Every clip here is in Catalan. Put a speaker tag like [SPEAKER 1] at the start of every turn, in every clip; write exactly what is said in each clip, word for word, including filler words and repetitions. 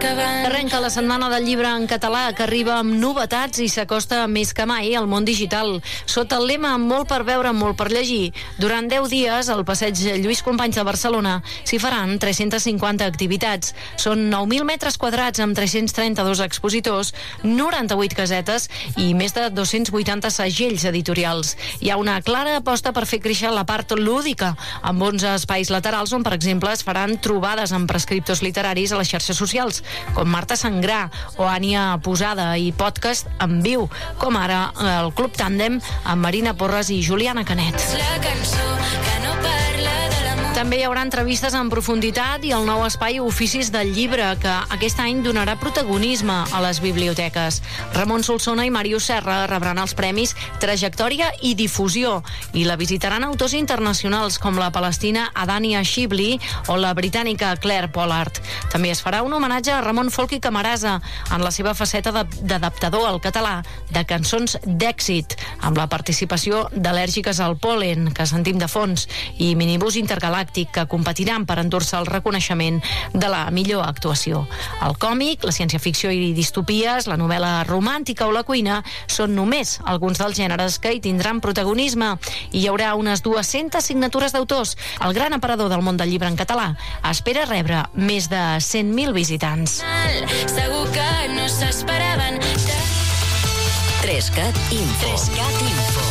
[SPEAKER 1] Arrenca la setmana del llibre en català, que arriba amb novetats i s'acosta més que mai al món digital. Sota el lema "Molt per veure, molt per llegir", durant deu dies al passeig Lluís Companys de Barcelona s'hi faran tres-centes cinquanta activitats. Són nou mil metres quadrats amb tres-cents trenta-dos expositors, noranta-vuit casetes i més de dos-cents vuitanta segells editorials. Hi ha una clara aposta per fer créixer la part lúdica, amb onze espais laterals on, per exemple, es faran trobades amb prescriptors literaris a les xarxes socials, com Marta Sangrà o Ània Posada, i podcast en viu, com ara el Club Tàndem amb Marina Porres i Juliana Canet. La cançó que no parla de l'amor. També hi haurà entrevistes en profunditat i el nou espai Oficis del Llibre, que aquest any donarà protagonisme a les biblioteques. Ramon Solsona i Màrius Serra rebran els premis Trajectòria i Difusió i la visitaran autors internacionals com la palestina Adania Shibli o la britànica Claire Pollard. També es farà un homenatge a Ramon Folch i Camarasa en la seva faceta d'adaptador al català de cançons d'èxit, amb la participació d'Al·lèrgiques al Pol·len, que sentim de fons, i Minibús Intergalàctic, que competiran per endur-se el reconeixement de la millor actuació. El còmic, la ciència-ficció i distopies, la novel·la romàntica o la cuina són només alguns dels gèneres que hi tindran protagonisme. I hi haurà unes dues-centes signatures d'autors. El gran aparador del món del llibre en català espera rebre més de cent mil visitants.
[SPEAKER 2] Segur que no s'esperaven.
[SPEAKER 3] Trescat Info.
[SPEAKER 2] Trescat Info.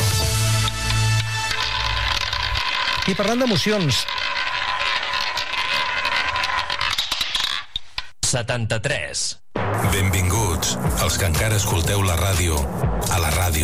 [SPEAKER 4] I parlant d'emocions,
[SPEAKER 5] setanta-tres.
[SPEAKER 6] Benvinguts, els que encara escolteu la ràdio, a la ràdio.